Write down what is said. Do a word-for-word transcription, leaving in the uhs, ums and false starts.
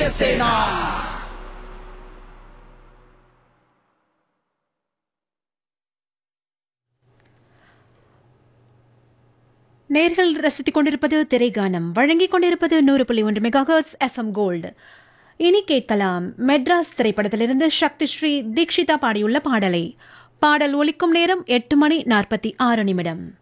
भारतीय सेना। நேர்கள் ரசித்துக் கொண்டிருப்பது திரைகானம் வழங்கிக் கொண்டிருப்பது நூறு புள்ளி ஒன்று மெகாஹெர்ட்ஸ் எஃப்எம் கோல்டு. இனி கேட்கலாம் மெட்ராஸ் திரைப்படத்திலிருந்து சக்தி ஸ்ரீ தீக்ஷிதா பாடியுள்ள பாடலை. பாடல் ஒலிக்கும் நேரம் எட்டு மணி நாற்பத்தி ஆறு நிமிடம்.